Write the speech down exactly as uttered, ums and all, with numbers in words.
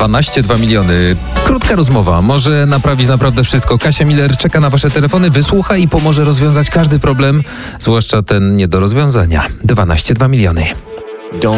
dwanaście dwa miliony. Krótka rozmowa może naprawić naprawdę wszystko. Kasia Miller czeka na wasze telefony, wysłucha i pomoże rozwiązać każdy problem, zwłaszcza ten nie do rozwiązania. dwanaście dwa miliony.